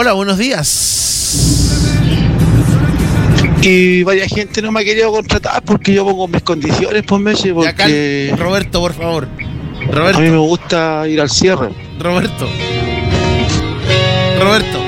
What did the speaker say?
Hola, buenos días. Y varias gente no me ha querido contratar porque yo pongo mis condiciones, pues Messi, Y acá, porque Roberto, por favor. a mí me gusta ir al cierre. Roberto.